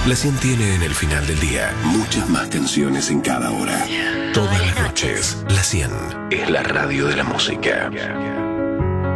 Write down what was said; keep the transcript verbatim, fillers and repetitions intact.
La cien tiene en el final del día muchas más canciones en cada hora. Todas las noches, La cien es la radio de la música.